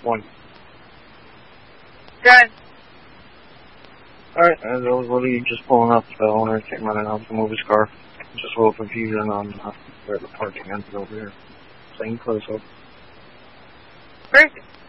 One. Good. Alright, I was literally just pulling up, so I wanted to take running out to move his car. Just a little confusion on where the parking ends over here. Same close up. Where is it?